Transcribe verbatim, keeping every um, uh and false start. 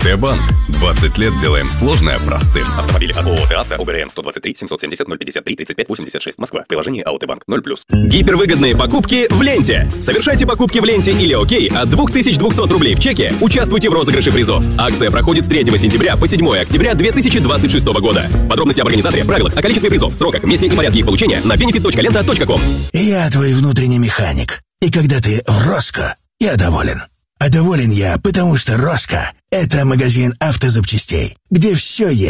Банк. двадцать лет делаем сложное простым. Автомобили от ООО «Театра», ОГРН сто двадцать три семьсот семьдесят ноль пятьдесят три тридцать пять восемьдесят шесть, Москва. В приложении АО «Банк» ноль плюс. Гипервыгодные покупки в ленте. Совершайте покупки в ленте или ОК от две тысячи двести рублей в чеке. Участвуйте в розыгрыше призов. Акция проходит с третьего сентября по седьмое октября две тысячи двадцать шестого года. Подробности об организаторе, правилах, о количестве призов, сроках, месте и порядке их получения на бенефит точка лента точка ком. Я твой внутренний механик. И когда ты в Роско, я доволен. А доволен я, потому что Роско – это магазин автозапчастей, где все есть.